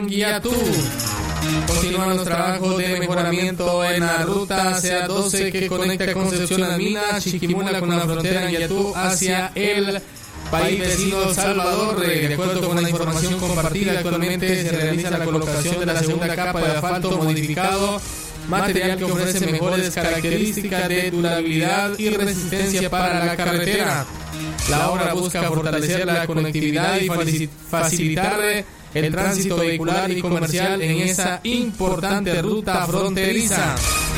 Guiatú. Continúan los trabajos de mejoramiento en la ruta CA12 que conecta Concepción a Minas, Chiquimula con la frontera en Guiatú hacia el país vecino Salvador. De acuerdo con la información compartida, actualmente se realiza la colocación de la segunda capa de asfalto modificado, material que ofrece mejores características de durabilidad y resistencia para la carretera. La obra busca fortalecer la conectividad y facilitar el tránsito vehicular y comercial en esa importante ruta fronteriza.